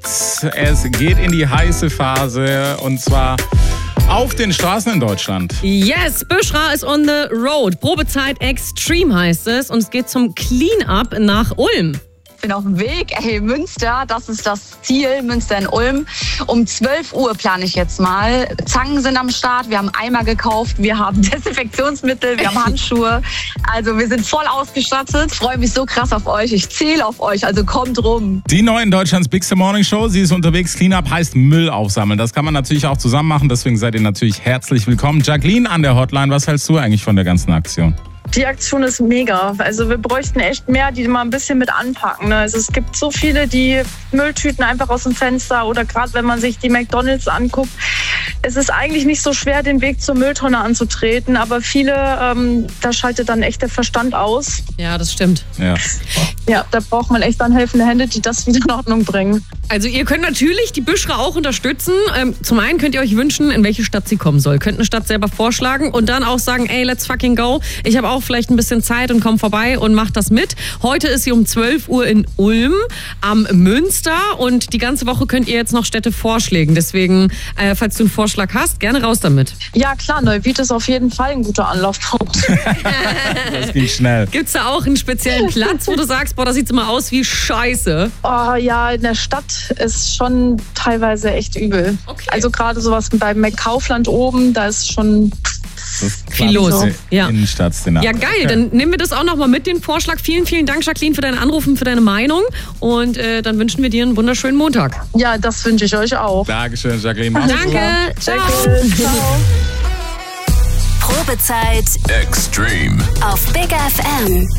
Beats. Es geht in die heiße Phase und zwar auf den Straßen in Deutschland. Yes, Büschra ist on the road. Probezeit Extreme heißt es und es geht zum Clean-Up nach Ulm. Ich bin auf dem Weg. Münster, das ist das Ziel, Münster in Ulm. Um 12 Uhr plane ich jetzt mal. Zangen sind am Start, wir haben Eimer gekauft, wir haben Desinfektionsmittel, wir haben Handschuhe. Also wir sind voll ausgestattet. Ich freue mich so krass auf euch, ich zähle auf euch, also kommt rum. Die neue in Deutschlands Bigste Morning Show, sie ist unterwegs. Cleanup heißt Müll aufsammeln. Das kann man natürlich auch zusammen machen, deswegen seid ihr natürlich herzlich willkommen. Jacqueline an der Hotline, was hältst du eigentlich von der ganzen Aktion? Die Aktion ist mega. Also wir bräuchten echt mehr, die mal ein bisschen mit anpacken. Ne? Also es gibt so viele, die Mülltüten einfach aus dem Fenster oder gerade wenn man sich die McDonald's anguckt. Es ist eigentlich nicht so schwer, den Weg zur Mülltonne anzutreten, aber viele, da schaltet dann echt der Verstand aus. Ja, das stimmt. Ja, da braucht man echt dann helfende Hände, die das wieder in Ordnung bringen. Also ihr könnt natürlich die Büschra auch unterstützen. Zum einen könnt ihr euch wünschen, in welche Stadt sie kommen soll. Könnt eine Stadt selber vorschlagen und dann auch sagen, ey, let's fucking go. Ich habe auch vielleicht ein bisschen Zeit und komme vorbei und mache das mit. Heute ist sie um 12 Uhr in Ulm am Münster und die ganze Woche könnt ihr jetzt noch Städte vorschlagen. Deswegen, falls du einen Vorschlag hast, gerne raus damit. Ja klar, Neuwied ist auf jeden Fall ein guter Anlaufpunkt. Das ging schnell. Gibt's da auch einen speziellen Platz, wo du sagst, boah, das sieht immer aus wie Scheiße? Oh ja, in der Stadt ist schon teilweise echt übel. Okay. Also gerade sowas beim McKaufland oben, da ist schon viel los. Ja. Innenstadtszenario. Ja, geil. Dann nehmen wir das auch nochmal mit, den Vorschlag. Vielen, vielen Dank, Jacqueline, für deinen Anruf und für deine Meinung. Und dann wünschen wir dir einen wunderschönen Montag. Ja, das wünsche ich euch auch. Dankeschön, Jacqueline. Danke. Ciao. Ciao. Probezeit Extreme auf Big FM.